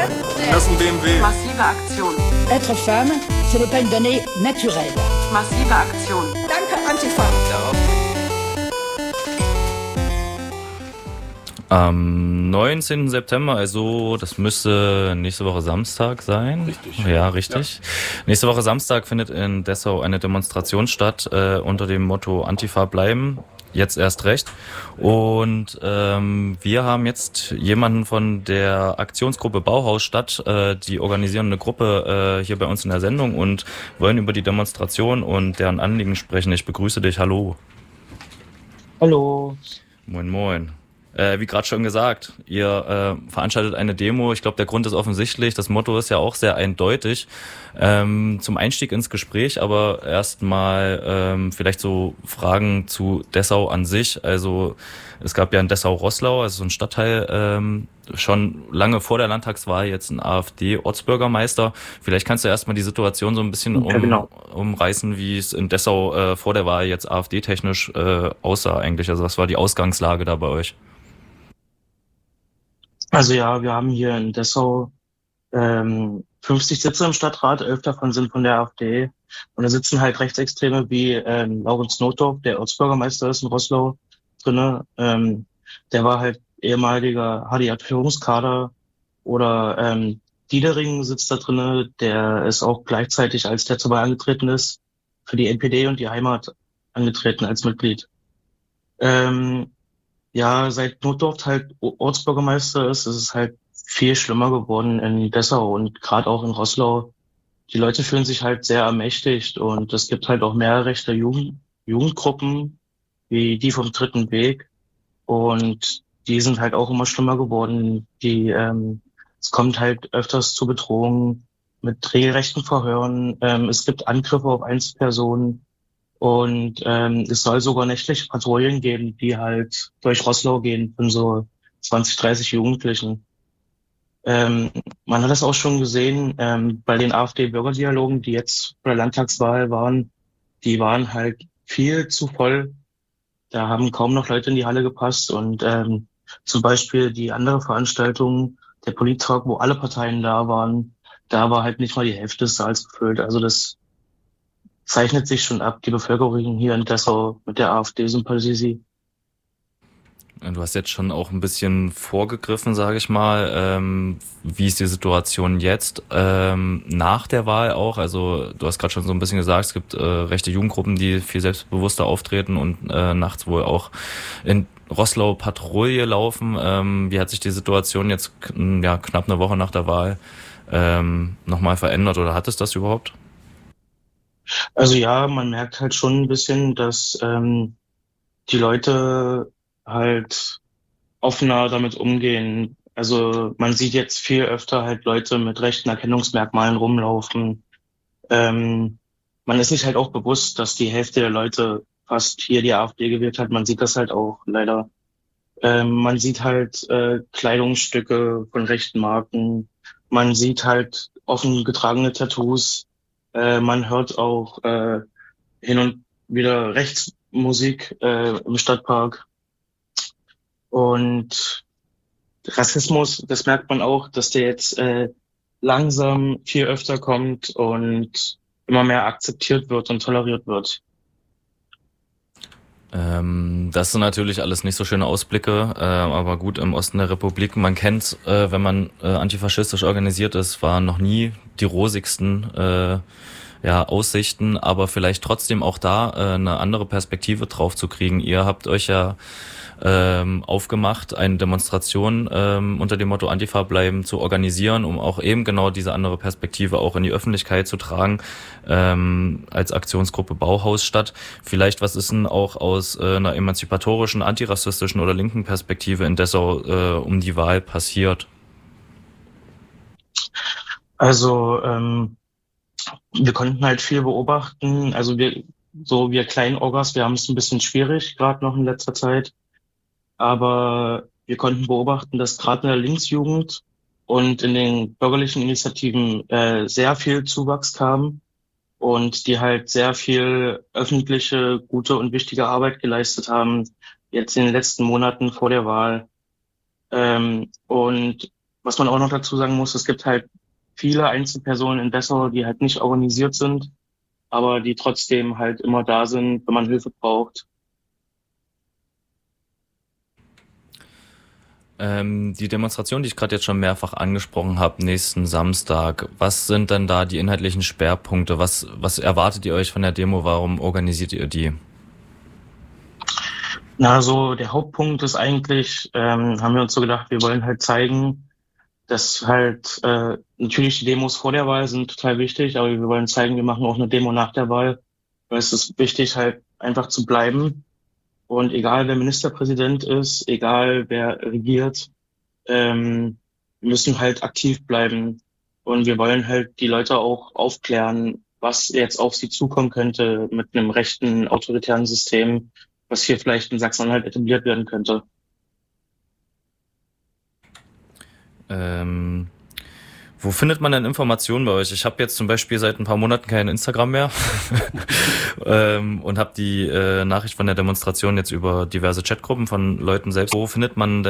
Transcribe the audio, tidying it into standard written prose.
Das ist ein BMW. Massive Aktion. Être femme, ce n'est pas une donnée naturelle. Massive Aktion. Danke, Antifa. Am 19. September, also das müsste nächste Woche Samstag sein. Richtig. Ja, richtig. Ja. Nächste Woche Samstag findet in Dessau eine Demonstration statt unter dem Motto Antifa bleiben. Jetzt erst recht. Und wir haben jetzt jemanden von der Aktionsgruppe Bauhausstadt, die organisieren eine Gruppe hier bei uns in der Sendung und wollen über die Demonstration und deren Anliegen sprechen. Ich begrüße dich. Hallo. Hallo. Moin, moin. Wie gerade schon gesagt, ihr veranstaltet eine Demo. Ich glaube, der Grund ist offensichtlich. Das Motto ist ja auch sehr eindeutig. Zum Einstieg ins Gespräch, aber erstmal vielleicht so Fragen zu Dessau an sich. Also es gab ja in Dessau-Roßlau, also so ein Stadtteil, schon lange vor der Landtagswahl jetzt ein AfD-Ortsbürgermeister. Vielleicht kannst du erstmal die Situation so ein bisschen umreißen, wie es in Dessau vor der Wahl jetzt AfD-technisch aussah eigentlich. Also was war die Ausgangslage da bei euch? Also ja, wir haben hier in Dessau 50 Sitze im Stadtrat, 11 davon sind von der AfD. Und da sitzen halt Rechtsextreme wie Laurens Notdorf, der Ortsbürgermeister ist in Roßlau drinne. Der war halt ehemaliger HDA-Führungskader. Oder Diedering sitzt da drinne, der ist auch gleichzeitig, als der zur Wahl angetreten ist, für die NPD und die Heimat angetreten als Mitglied. Ja, seit Notdorf halt Ortsbürgermeister ist es halt viel schlimmer geworden in Dessau und gerade auch in Roßlau. Die Leute fühlen sich halt sehr ermächtigt und es gibt halt auch mehr rechte Jugendgruppen, wie die vom Dritten Weg. Und die sind halt auch immer schlimmer geworden. Es kommt halt öfters zu Bedrohungen mit regelrechten Verhören. Es gibt Angriffe auf Einzelpersonen. Und es soll sogar nächtliche Patrouillen geben, die halt durch Roßlau gehen von so 20, 30 Jugendlichen. Man hat das auch schon gesehen bei den AfD-Bürgerdialogen, die jetzt bei der Landtagswahl waren. Die waren halt viel zu voll. Da haben kaum noch Leute in die Halle gepasst. Und zum Beispiel die andere Veranstaltung, der Polittag, wo alle Parteien da waren, da war halt nicht mal die Hälfte des Saals gefüllt. Also das zeichnet sich schon ab, die Bevölkerung hier in Dessau mit der AfD sympathisiert. Du hast jetzt schon auch ein bisschen vorgegriffen, sage ich mal. Wie ist die Situation jetzt nach der Wahl auch? Also du hast gerade schon so ein bisschen gesagt, es gibt rechte Jugendgruppen, die viel selbstbewusster auftreten und nachts wohl auch in Roßlau Patrouille laufen. Wie hat sich die Situation jetzt knapp eine Woche nach der Wahl nochmal verändert oder hat es das überhaupt? Also ja, man merkt halt schon ein bisschen, dass die Leute halt offener damit umgehen. Also man sieht jetzt viel öfter halt Leute mit rechten Erkennungsmerkmalen rumlaufen. Man ist sich halt auch bewusst, dass die Hälfte der Leute fast hier die AfD gewählt hat. Man sieht das halt auch leider. Man sieht halt Kleidungsstücke von rechten Marken. Man sieht halt offen getragene Tattoos. Man hört auch hin und wieder Rechtsmusik im Stadtpark. Und Rassismus, das merkt man auch, dass der jetzt langsam viel öfter kommt und immer mehr akzeptiert wird und toleriert wird. Das sind natürlich alles nicht so schöne Ausblicke, aber gut, im Osten der Republik, man kennt, wenn man antifaschistisch organisiert ist, waren noch nie die rosigsten Aussichten, aber vielleicht trotzdem auch da eine andere Perspektive drauf zu kriegen. Ihr habt euch ja aufgemacht, eine Demonstration unter dem Motto Antifa bleiben zu organisieren, um auch eben genau diese andere Perspektive auch in die Öffentlichkeit zu tragen, als Aktionsgruppe Bauhausstadt. Vielleicht, was ist denn auch aus einer emanzipatorischen, antirassistischen oder linken Perspektive in Dessau um die Wahl passiert? Also wir konnten halt viel beobachten. Also wir kleinen Orgas, wir haben es ein bisschen schwierig, gerade noch in letzter Zeit. Aber wir konnten beobachten, dass gerade in der Linksjugend und in den bürgerlichen Initiativen sehr viel Zuwachs kam und die halt sehr viel öffentliche, gute und wichtige Arbeit geleistet haben, jetzt in den letzten Monaten vor der Wahl. Und was man auch noch dazu sagen muss, es gibt halt viele Einzelpersonen in Dessau, die halt nicht organisiert sind, aber die trotzdem halt immer da sind, wenn man Hilfe braucht. Die Demonstration, die ich gerade jetzt schon mehrfach angesprochen habe, nächsten Samstag, was sind denn da die inhaltlichen Schwerpunkte? Was erwartet ihr euch von der Demo? Warum organisiert ihr die? Na, so der Hauptpunkt ist eigentlich, haben wir uns so gedacht, wir wollen halt zeigen, dass halt natürlich die Demos vor der Wahl sind total wichtig, aber wir wollen zeigen, wir machen auch eine Demo nach der Wahl, weil es ist wichtig, halt einfach zu bleiben. Und egal wer Ministerpräsident ist, egal wer regiert, wir müssen halt aktiv bleiben. Und wir wollen halt die Leute auch aufklären, was jetzt auf sie zukommen könnte mit einem rechten, autoritären System, was hier vielleicht in Sachsen-Anhalt etabliert werden könnte. Wo findet man denn Informationen bei euch? Ich habe jetzt zum Beispiel seit ein paar Monaten kein Instagram mehr und habe die Nachricht von der Demonstration jetzt über diverse Chatgruppen von Leuten selbst. Wo findet man denn